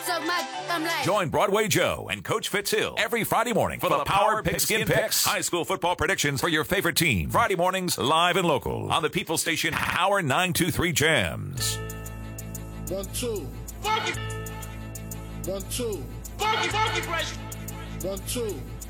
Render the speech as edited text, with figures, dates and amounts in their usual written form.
Suck my I'm like. Join Broadway Joe and Coach Fitzhill every Friday morning for the Power Pigskin Picks. High school football predictions for your favorite team. Friday mornings, live and local on the People Station Power 923 Jams. 1, 2. Funky. 1, 2. Funky, funky fresh. 1, 2.